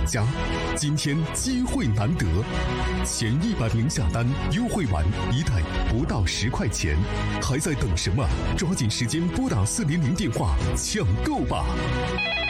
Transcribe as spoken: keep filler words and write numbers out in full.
家。今天机会难得，前一百名下单优惠完一袋不到十块钱，还在等什么？抓紧时间拨打四零零电话抢购吧！